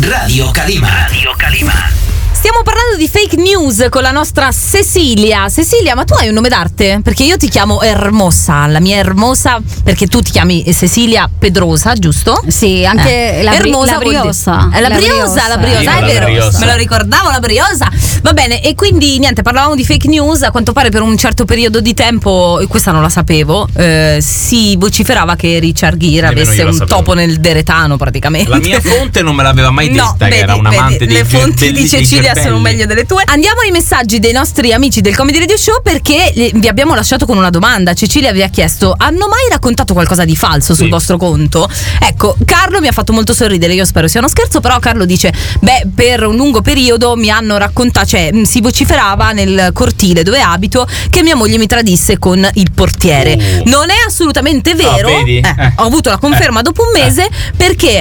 Radio Calima. Radio Calima. Stiamo parlando di fake news con la nostra Cecilia. Cecilia, ma tu hai un nome d'arte? Perché io ti chiamo Hermosa, la mia Hermosa, perché tu ti chiami Cecilia Pedrosa, giusto? Sì, anche la Hermosa briosa. La briosa, è vero. briosa. Me lo ricordavo, la briosa. Va bene, e quindi niente, parlavamo di fake news. A quanto pare per un certo periodo di tempo, e questa non la sapevo, si vociferava che Richard Gere avesse un topo nel deretano praticamente. La mia fonte non me l'aveva mai detta, No, che era un amante le fonti di Cecilia cervelli. sono meglio delle tue. Andiamo ai messaggi dei nostri amici del Comedy Radio Show, perché vi abbiamo lasciato con una domanda. Cecilia vi ha chiesto: hanno mai raccontato qualcosa di falso sul vostro conto? Ecco, Carlo mi ha fatto molto sorridere, io spero sia uno scherzo, però Carlo dice: beh, per un lungo periodo mi hanno raccontato, cioè si vociferava nel cortile dove abito che mia moglie mi tradisse con il portiere. Non è assolutamente vero. vedi? Ho avuto la conferma dopo un mese, perché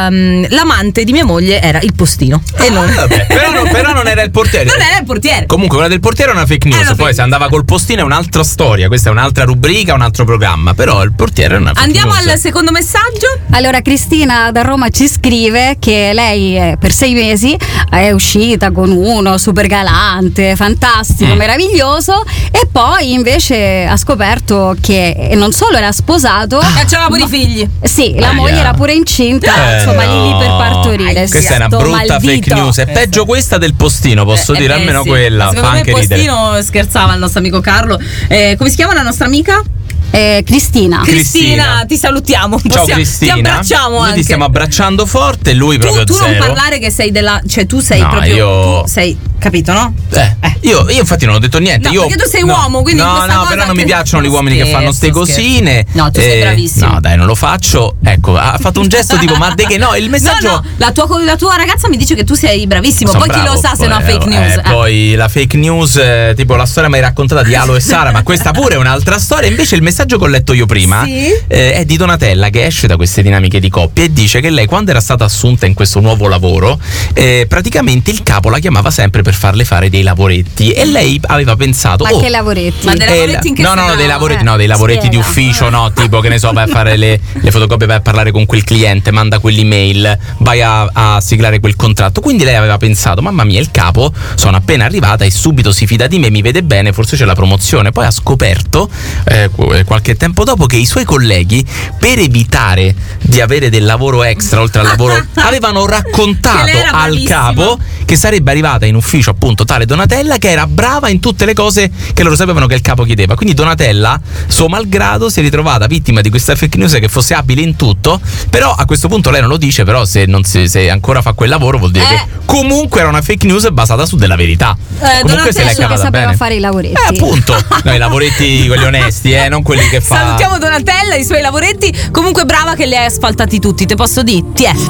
l'amante di mia moglie era il postino e non Vabbè, però non era il portiere. non era il portiere. Comunque quella del portiere è una fake news. È una Poi fake se andava col postino è un'altra storia. Questa è un'altra rubrica, un altro programma. Però il portiere è una fake Andiamo news. al secondo messaggio. Allora, Cristina da Roma ci scrive che lei per 6 mesi è uscita con uno super galante, fantastico, meraviglioso, e poi invece ha scoperto che non solo era sposato, E c'aveva pure i figli. sì, la moglie era pure incinta, insomma, lì per partorire. Questa è una Sto brutta fake maldito. news. È peggio questa del postino, posso dire, almeno sì. quella Secondo fa me anche il ridere. postino scherzava il nostro amico Carlo. Come si chiama la nostra amica? Cristina. Cristina. Ti salutiamo. Ciao Cristina. Ti abbracciamo Noi anche. ti stiamo abbracciando forte, lui proprio tu non zero. parlare che sei della, cioè tu sei No, proprio io- tu sei, capito, no? Io infatti non ho detto niente. No, io, perché tu sei uomo, quindi in no, questa no, cosa però non che- mi piacciono gli No, uomini che fanno ste scherzo. cosine. No, tu sei bravissimo. No, dai, non lo faccio. Ecco, ha fatto un gesto tipo, ma de che no, il messaggio. No, la tua ragazza mi dice che tu sei bravissimo. Sono Poi chi bravo, lo sa se è una poi, fake news. Poi la fake news, tipo la storia mai raccontata di Alo e Sara, ma questa pure è un'altra storia. Invece il messaggio che ho letto io prima Sì? è di Donatella, che esce da queste dinamiche di coppia e dice che lei, quando era stata assunta in questo nuovo lavoro, praticamente il capo la chiamava sempre per farle fare dei lavoretti e lei aveva pensato: Ma che lavoretti? Ma dei lavoretti in che no, senso? dei lavoretti, no, dei lavoretti di spiega. ufficio, no, tipo che ne so, vai a fare le fotocopie, vai a parlare con quel cliente, manda quell'email, vai a siglare quel contratto. Quindi lei aveva pensato: mamma mia, il capo, sono appena arrivata e subito si fida di me, mi vede bene, forse c'è la promozione. Poi ha scoperto qualche tempo dopo che i suoi colleghi, per evitare di avere del lavoro extra oltre al lavoro, avevano Che raccontato lei era al bravissima. capo che sarebbe arrivata in ufficio appunto tale Donatella, che era brava in tutte le cose che loro sapevano che il capo chiedeva. Quindi Donatella, suo malgrado, si è ritrovata vittima di questa fake news, che fosse abile in tutto. Però a questo punto lei non lo dice, però se ancora fa quel lavoro vuol dire che comunque era una fake news basata su della verità. Comunque se l'è Che cavata sapeva bene. fare i lavoretti. Appunto, no, i lavoretti quelli onesti, non quelli che fa. Salutiamo Donatella, i suoi lavoretti. Comunque brava che li hai asfaltati tutti, te posso dire? Ti è.